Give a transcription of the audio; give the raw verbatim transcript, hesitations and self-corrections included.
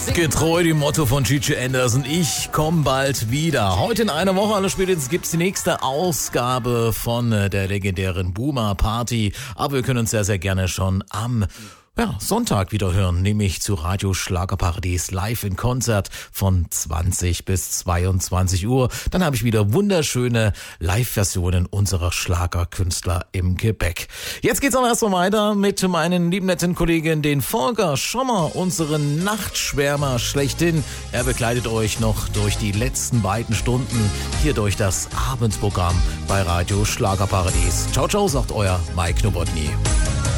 Getreu dem Motto von Gigi Anderson, ich komme bald wieder. Heute in einer Woche, alles spätestens, gibt es die nächste Ausgabe von der legendären Boomer Party. Aber wir können uns sehr, sehr gerne schon am ja, Sonntag wieder hören, nämlich zu Radio Schlagerparadies live in Konzert von zwanzig bis zweiundzwanzig Uhr. Dann habe ich wieder wunderschöne Live-Versionen unserer Schlagerkünstler im Gepäck. Jetzt geht's aber erstmal weiter mit meinen lieben netten Kollegen, den Volker Schommer, unseren Nachtschwärmer schlechthin. Er begleitet euch noch durch die letzten beiden Stunden hier durch das Abendprogramm bei Radio Schlagerparadies. Ciao, ciao, sagt euer Mike Nowotny.